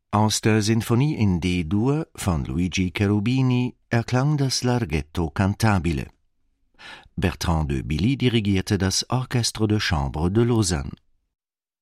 Aus der Sinfonie in D-Dur von Luigi Cherubini erklang das Larghetto Cantabile. Bertrand de Billy dirigierte das Orchestre de Chambre de Lausanne.